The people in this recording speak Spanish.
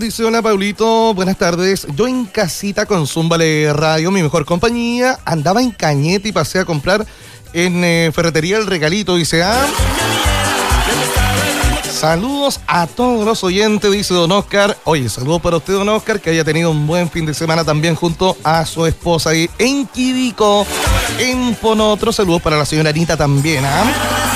Dice, hola Paulito, buenas tardes. Yo en casita con Zúmbale Radio, mi mejor compañía. Andaba en Cañete y pasé a comprar en Ferretería El Regalito. Dice, saludos a todos los oyentes, dice don Oscar. Oye, saludos para usted, don Oscar, que haya tenido un buen fin de semana también junto a su esposa ahí en Quidico, en Ponotro. Saludos para la señora Anita también,